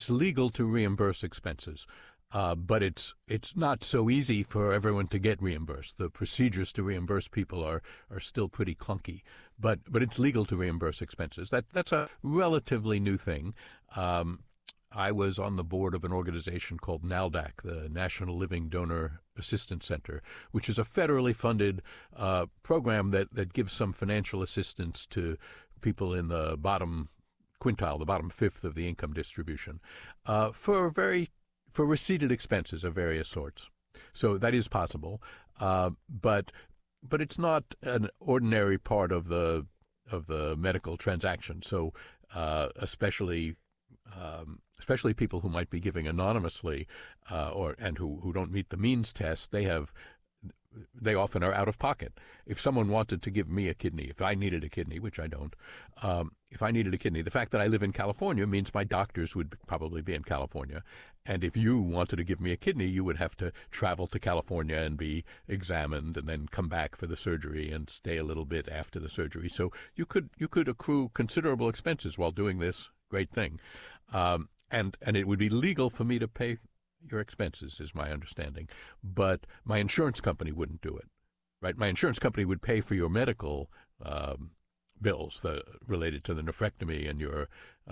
it's legal to reimburse expenses. But it's not so easy for everyone to get reimbursed. The procedures to reimburse people are still pretty clunky. But it's legal to reimburse expenses. That's a relatively new thing. I was on the board of an organization called NALDAC, the National Living Donor Assistance Center, which is a federally funded program that gives some financial assistance to people in the bottom quintile, the bottom fifth of the income distribution, for receipted expenses of various sorts. So that is possible, but it's not an ordinary part of the medical transaction. So especially people who might be giving anonymously, and who don't meet the means test, they often are out of pocket. If someone wanted to give me a kidney, if I needed a kidney, which I don't, if I needed a kidney, the fact that I live in California means my doctors would probably be in California. And if you wanted to give me a kidney, you would have to travel to California and be examined and then come back for the surgery and stay a little bit after the surgery. So you could accrue considerable expenses while doing this great thing. And it would be legal for me to pay your expenses, is my understanding. But my insurance company wouldn't do it, right? My insurance company would pay for your medical bills related to the nephrectomy and your,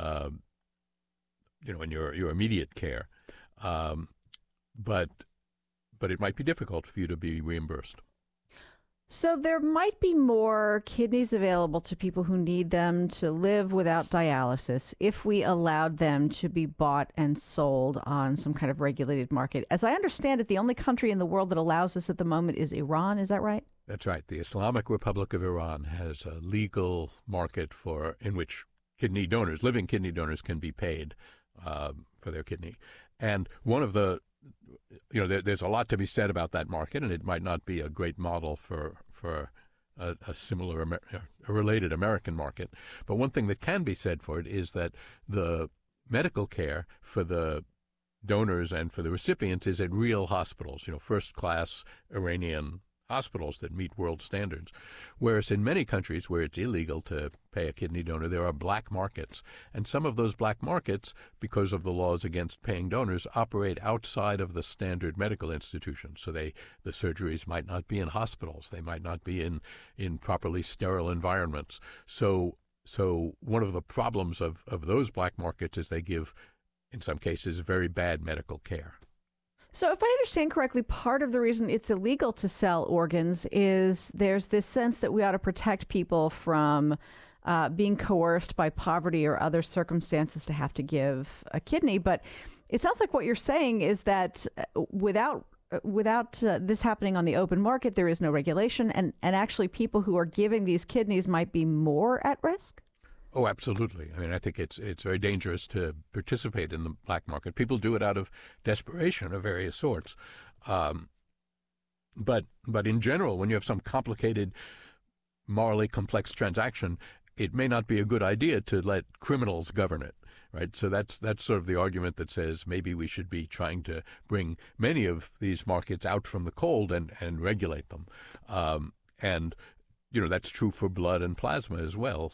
and your immediate care. But it might be difficult for you to be reimbursed. So there might be more kidneys available to people who need them to live without dialysis if we allowed them to be bought and sold on some kind of regulated market. As I understand it, the only country in the world that allows this at the moment is Iran. Is that right? That's right. The Islamic Republic of Iran has a legal market in which living kidney donors can be paid for their kidney. And one of the there's a lot to be said about that market, and it might not be a great model for a similar, a related American market. But one thing that can be said for it is that the medical care for the donors and for the recipients is at real hospitals, first-class Iranian hospitals that meet world standards. Whereas in many countries where it's illegal to pay a kidney donor, there are black markets. And some of those black markets, because of the laws against paying donors, operate outside of the standard medical institutions. So the surgeries might not be in hospitals. They might not be in properly sterile environments. So one of the problems of those black markets is they give, in some cases, very bad medical care. So if I understand correctly, part of the reason it's illegal to sell organs is there's this sense that we ought to protect people from being coerced by poverty or other circumstances to have to give a kidney. But it sounds like what you're saying is that without this happening on the open market, there is no regulation. And actually people who are giving these kidneys might be more at risk? Oh, absolutely. I mean, I think it's very dangerous to participate in the black market. People do it out of desperation of various sorts. But in general, when you have some complicated, morally complex transaction, it may not be a good idea to let criminals govern it, right? So that's sort of the argument that says maybe we should be trying to bring many of these markets out from the cold and regulate them. And that's true for blood and plasma as well.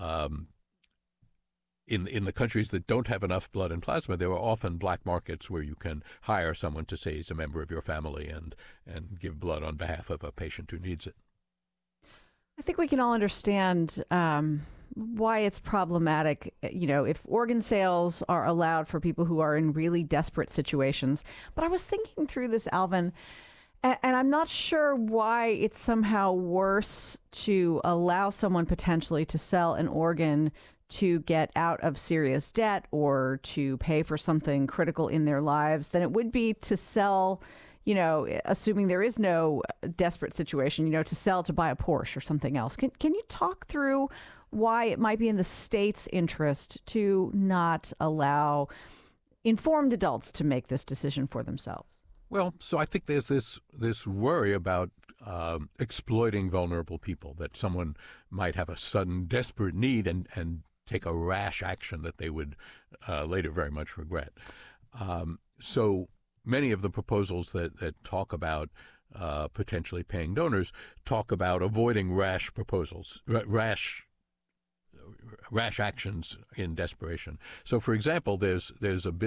In the countries that don't have enough blood and plasma, there are often black markets where you can hire someone to say he's a member of your family and give blood on behalf of a patient who needs it. I think we can all understand why it's problematic, if organ sales are allowed for people who are in really desperate situations. But I was thinking through this, Alvin, and I'm not sure why it's somehow worse to allow someone potentially to sell an organ to get out of serious debt or to pay for something critical in their lives than it would be to sell, assuming there is no desperate situation, to sell to buy a Porsche or something else. Can you talk through why it might be in the state's interest to not allow informed adults to make this decision for themselves? Well, so I think there's this worry about exploiting vulnerable people, that someone might have a sudden desperate need and take a rash action that they would later very much regret. So many of the proposals that talk about potentially paying donors talk about avoiding rash actions in desperation. So, for example, there's a bill